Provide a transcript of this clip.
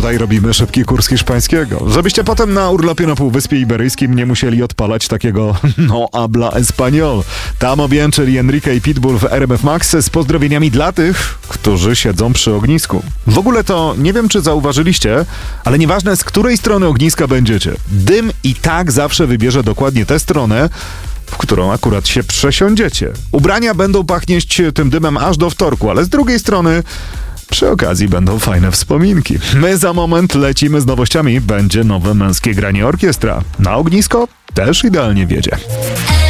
tutaj robimy szybki kurs hiszpańskiego. Żebyście potem na urlopie na Półwyspie Iberyjskim nie musieli odpalać takiego no habla español. Tam objęczyli Enrique i Pitbull w RMF Max z pozdrowieniami dla tych, którzy siedzą przy ognisku. W ogóle to nie wiem, czy zauważyliście, ale nieważne z której strony ogniska będziecie. Dym i tak zawsze wybierze dokładnie tę stronę, w którą akurat się przesiądziecie. Ubrania będą pachnieć tym dymem aż do wtorku, ale z drugiej strony przy okazji będą fajne wspominki. My za moment lecimy z nowościami. Będzie nowe męskie granie orkiestra. Na ognisko też idealnie wiedzie.